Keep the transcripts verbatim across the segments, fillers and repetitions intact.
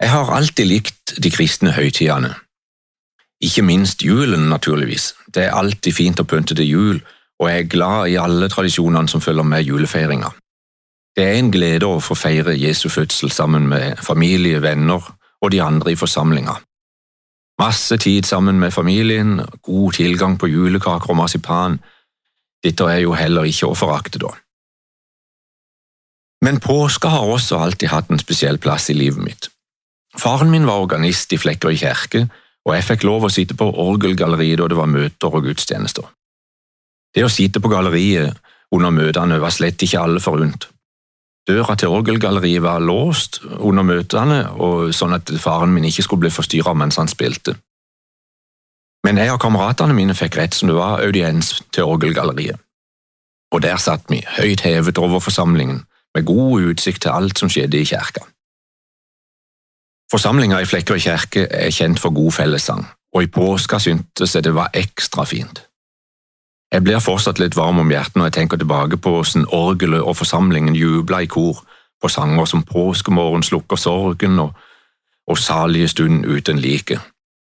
Jeg har alltid likt de kristne høytidene. Ikke minst julen, naturligvis. Det er alltid fint å pynte til jul, og jeg er glad i alle tradisjonene som følger med julefeiringa. Det er en glede å få feire Jesu fødsel sammen med familie, venner og de andre i forsamlinga. Masse tid sammen med familien, god tilgang på julekaker og marsipan. Dette er jo heller ikke å forakte da. Men påska har også alltid hatt en spesiell plass i livet mitt. Faren min var organist i Flekkerøy kirke, og jeg fikk lov å sitte på orgelgalleriet da det var møter og gudstjenester. Det å sitte på galleriet under møtene var slett ikke alle forunt. Døra til orgelgalleriet var låst under møtene, og sånn at faren min ikke skulle bli forstyrret mens han spilte. Men jeg og kameratene mine fikk rett som det var audiens til orgelgalleriet. Og der satt vi, høyt hevet over forsamlingen, med god utsikt til alt som skjedde i kirka. Forsamlinga i Flekkerøy kirke er kjent for god fellessang, og i påska syntes jeg det var ekstra fint. Jeg blir fortsatt litt varm om hjertet når jeg tenker tilbake på hvordan orgelet og forsamlingen jubla i kor på sanger som Påskemorgen slukker sorgen og, og Salige stund uten like.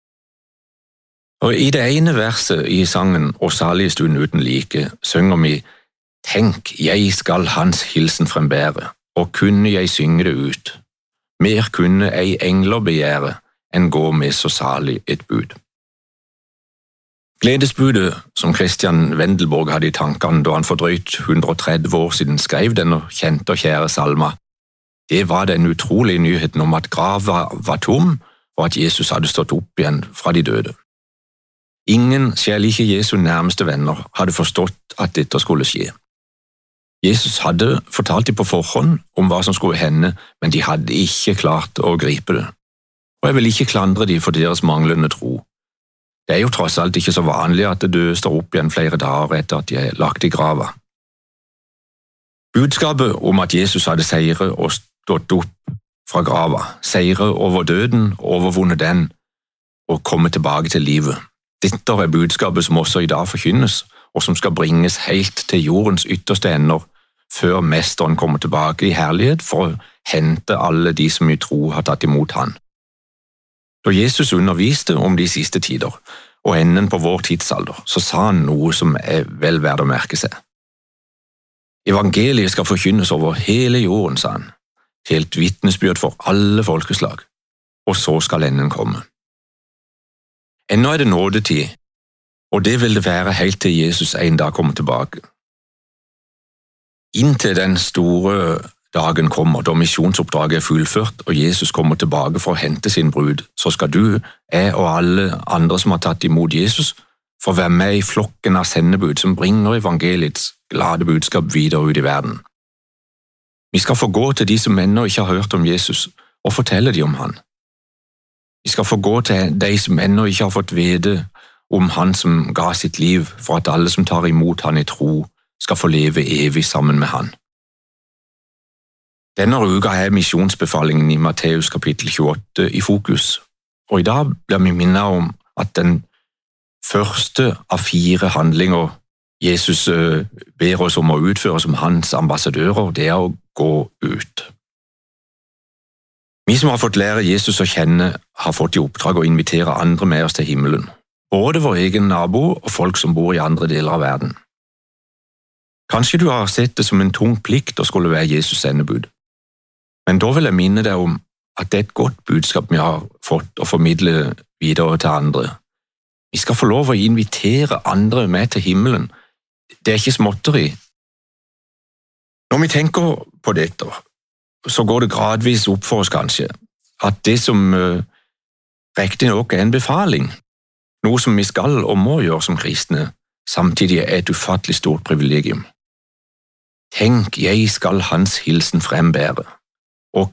Og i det ene verset i sangen Og salige stund uten like synger vi Tenk, jeg skal hans hilsen frembære, og kunne jeg synge det ut. Mer kunne ei engler begjære, enn gå med så salig et bud. Gledesbudet som Christian Wendelborg hadde i tankene da han for drøyt hundre og tretti år siden skrev denne kjente og kjære salma, det var den utrolige nyheten om at grava var tom, og at Jesus hadde stått opp igjen fra de døde. Ingen, selv ikke Jesu nærmeste venner, hadde forstått at dette skulle skje. Jesus hadde fortalt dem på forhånd om hva som skulle hende, men de hadde ikke klart å gripe det. Og jeg vil ikke klandre dem for deres manglende tro. Det er jo tross alt ikke så vanlig at det døde står opp igjen flere dager etter at de er lagt i grava. Budskapet om at Jesus hadde seire og stått opp fra grava, seire over døden, overvunnet den, og kommet tilbake til livet. Dette er budskapet som også i dag forkynnes, og som skal bringes helt til jordens ytterste ender, før mesteren kommer tilbake i herlighet for å hente alle de som i tro har tatt imot han. Da Jesus underviste om de siste tider, og enden på vår tidsalder, så sa han noe som er vel verdt å merke seg. Evangeliet skal forkynnes over hele jorden, sa han, til et vitnesbyrd for alle folkeslag, og så skal enden komme. Ennå er det nådetid, og det vil det være helt til Jesus en dag kommer tilbake. Inntil den store dagen kommer, da misjonsoppdraget er fullført, og Jesus kommer tilbake for å hente sin brud, så skal du, jeg og alle andre som har tatt imot Jesus, få være med i flokken av sendebud som bringer evangeliets glade budskap videre ut i verden. Vi skal få gå til de som ennå ikke har hørt om Jesus, og fortelle dem om han. Vi skal få gå til de som ennå ikke har fått vite om han som ga sitt liv for at alle som tar imot han i tro, skal få leve evig sammen med han. Denne uka er misjonsbefalingen i Matteus kapittel tjueåtte i fokus, og i dag blir vi minnet om at den første av fire handlinger Jesus ber oss om å utføre som hans ambassadører, det er å gå ut. Vi som har fått lære Jesus å kjenne, har fått i oppdrag å invitere andre med oss til himmelen, både vår egen nabo og folk som bor i andre deler av verden. Kanskje du har sett det som en tung plikt å skulle være Jesus' sendebud, men da vil jeg minne deg om at det er et godt budskap vi har fått å formidle videre til andre. Vi skal få lov å invitere andre med til himmelen. Det er ikke småtteri. Når vi tenker på dette, så går det gradvis opp for oss kanskje, at det som uh, riktig nok er en befaling, noe som vi skal og må gjøre som kristne, samtidig er et ufattelig stort privilegium. Tenk, jeg skal hans hilsen frembære.